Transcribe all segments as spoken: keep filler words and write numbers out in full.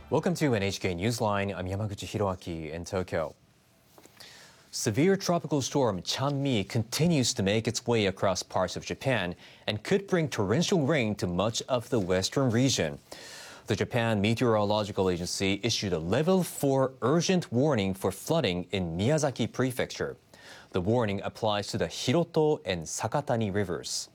Welcome to N H K Newsline. I'm Yamaguchi Hiroaki in Tokyo. Severe tropical storm Chanmi continues to make its way across parts of Japan and could bring torrential rain to much of the western region. The Japan Meteorological Agency issued a level four urgent warning for flooding in Miyazaki Prefecture. The warning applies to the Hiroto and Sakatani rivers.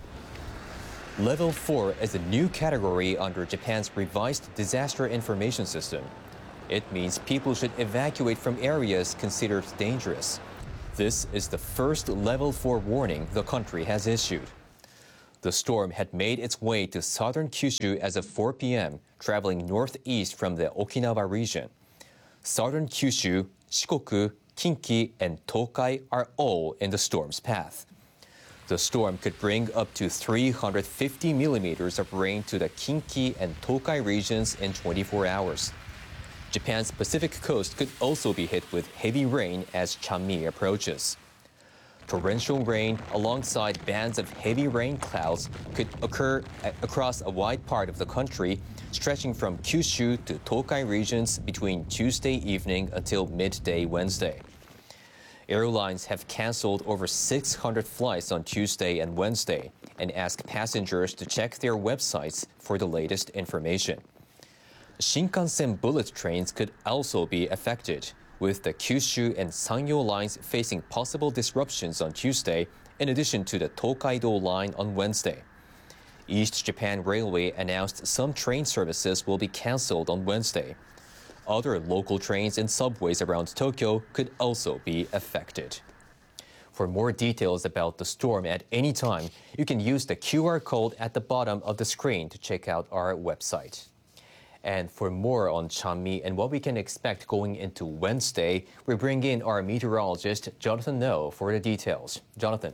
Level four is a new category under Japan's revised disaster information system. It means people should evacuate from areas considered dangerous. This is the first level four warning the country has issued. The storm had made its way to southern Kyushu as of four p m, traveling northeast from the Okinawa region. Southern Kyushu, Shikoku, Kinki, and Tokai are all in the storm's path. The storm could bring up to three hundred fifty millimeters of rain to the Kinki and Tokai regions in twenty-four hours. Japan's Pacific coast could also be hit with heavy rain as Chanmi approaches. Torrential rain alongside bands of heavy rain clouds could occur across a wide part of the country, stretching from Kyushu to Tokai regions between Tuesday evening until midday Wednesday. Airlines have canceled over six hundred flights on Tuesday and Wednesday and asked passengers to check their websites for the latest information. Shinkansen bullet trains could also be affected, with the Kyushu and Sangyo lines facing possible disruptions on Tuesday, in addition to the Tokaido line on Wednesday. East Japan Railway announced some train services will be canceled on Wednesday. Other local trains and subways around Tokyo could also be affected. For more details about the storm at any time, you can use the Q R code at the bottom of the screen to check out our website. And for more on Chanmi and what we can expect going into Wednesday, we bring in our meteorologist, Jonathan No, for the details. Jonathan.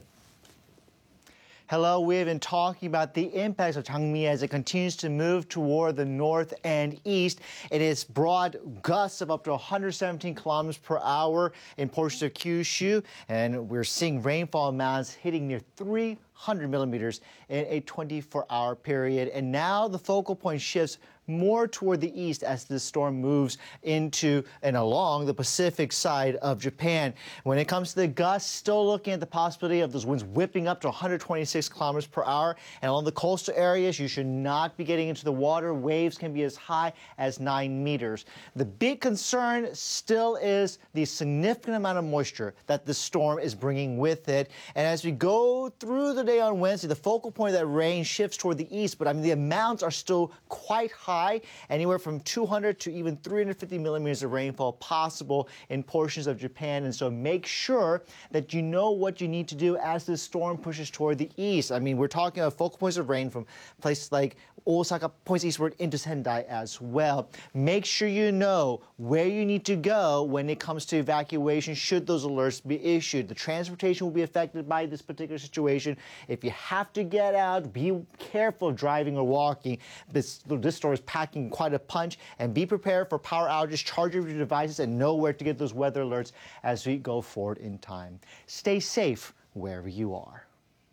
Hello, we've been talking about the impacts of Chanmi as it continues to move toward the north and east. It has brought gusts of up to one hundred seventeen kilometers per hour in portions of Kyushu, and we're seeing rainfall amounts hitting near three hundred millimeters in a twenty-four hour period. And now the focal point shifts more toward the east as the storm moves into and along the Pacific side of Japan. When it comes to the gusts, still looking at the possibility of those winds whipping up to one hundred twenty-six kilometers per hour. And along the coastal areas, you should not be getting into the water. Waves can be as high as nine meters. The big concern still is the significant amount of moisture that the storm is bringing with it. And as we go through the day on Wednesday, the focal point of that rain shifts toward the east, but I mean, the amounts are still quite high, anywhere from two hundred to even three hundred fifty millimeters of rainfall possible in portions of Japan. And so make sure that you know what you need to do as this storm pushes toward the east. I mean, we're talking about focal points of rain from places like Osaka, points eastward into Sendai as well. Make sure you know where you need to go when it comes to evacuation should those alerts be issued. The transportation will be affected by this particular situation. If you have to get out, be careful of driving or walking. This, this store is packing quite a punch, and be prepared for power outages, charge your devices, and know where to get those weather alerts as we go forward in time. Stay safe wherever you are.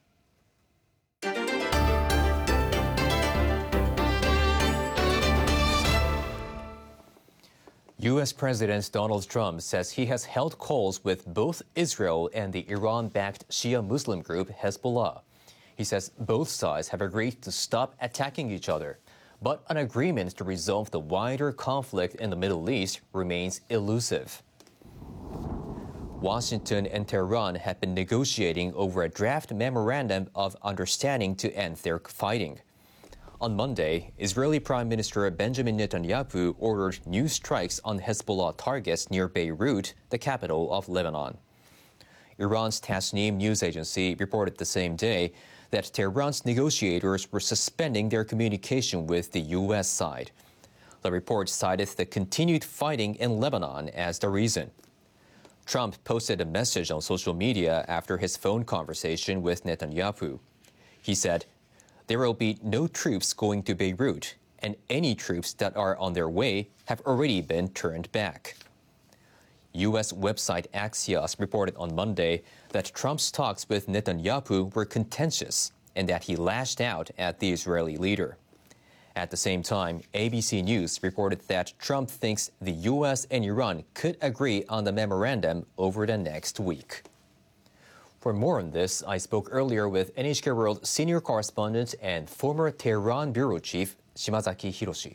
U S President Donald Trump says he has held calls with both Israel and the Iran-backed Shia Muslim group Hezbollah. He says both sides have agreed to stop attacking each other, but an agreement to resolve the wider conflict in the Middle East remains elusive. Washington and Tehran have been negotiating over a draft memorandum of understanding to end their fighting. On Monday, Israeli Prime Minister Benjamin Netanyahu ordered new strikes on Hezbollah targets near Beirut, the capital of Lebanon. Iran's Tasnim news agency reported the same day that Tehran's negotiators were suspending their communication with the U S side. The report cited the continued fighting in Lebanon as the reason. Trump posted a message on social media after his phone conversation with Netanyahu. He said, "There will be no troops going to Beirut, and any troops that are on their way have already been turned back." U S website Axios reported on Monday that Trump's talks with Netanyahu were contentious and that he lashed out at the Israeli leader. At the same time, A B C News reported that Trump thinks the U S and Iran could agree on the memorandum over the next week. For more on this, I spoke earlier with N H K World senior correspondent and former Tehran bureau chief, Shimazaki Hiroshi.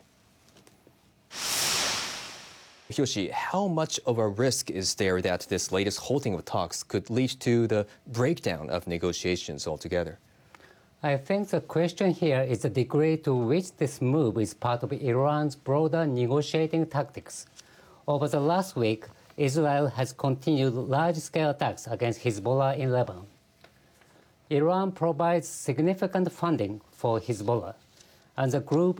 Hiroshi, how much of a risk is there that this latest halting of talks could lead to the breakdown of negotiations altogether? I think the question here is the degree to which this move is part of Iran's broader negotiating tactics. Over the last week, Israel has continued large-scale attacks against Hezbollah in Lebanon. Iran provides significant funding for Hezbollah, and the group